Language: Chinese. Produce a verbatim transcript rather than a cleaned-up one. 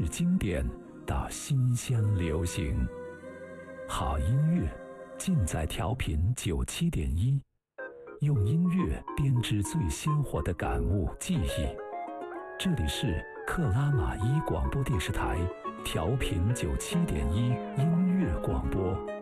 经典到新乡流行，好音乐尽在调频九七点一，用音乐编织最鲜活的感悟记忆。这里是克拉玛依广播电视台调频九七点一音乐广播。